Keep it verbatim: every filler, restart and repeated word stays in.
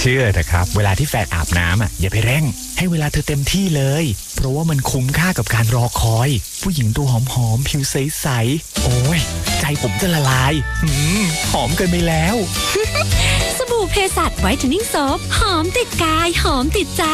ชื่อนะครับเวลาที่แฟนอาบน้ำอ่ะอย่าไปเร่งให้เวลาเธอเต็มที่เลยเพราะว่ามันคุ้มค่ากับการรอคอยผู้หญิงตัวหอมๆผิวใสๆโอ้ยใจผมจะละลายอืมหอมเกินไปแล้วสบู่เพสัชไวท์เทนนิ่งโซปหอมติดกายหอมติดใจ